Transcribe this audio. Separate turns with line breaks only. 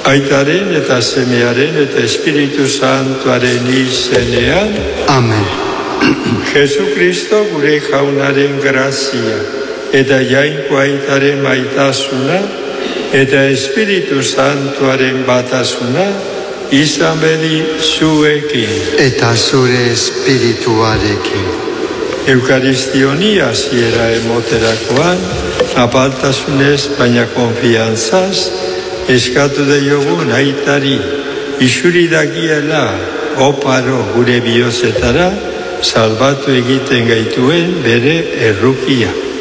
Aitaren eta Semearen eta Espiritu Santuaren izenean.
Amen.
Jesukristo gure jaunaren grazia, eta jainko aitaren maitasuna, eta Espiritu Santuaren batasuna, izan bedi zuekin.
Eta zure espirituarekin.
Eukaristioni hasiera emoterakoan, apaltasunez baina konfiantzaz, eskatu diogun aitari, isuri dagiela oparo gure bihozetara, salbatu egiten gaituen bere errukia.